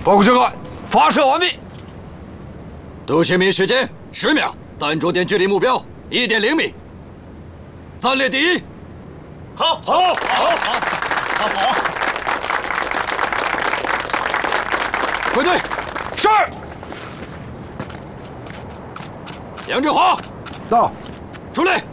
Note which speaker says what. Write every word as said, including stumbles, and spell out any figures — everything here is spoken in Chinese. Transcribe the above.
Speaker 1: 报告教官，发射完毕。
Speaker 2: 杜学民时间十秒，弹着点距离目标一点零米。暂列第一。
Speaker 3: 好，好，好，好，好，好。
Speaker 2: 归队。
Speaker 1: 是。
Speaker 2: 杨振华，
Speaker 1: 到。
Speaker 2: 出列。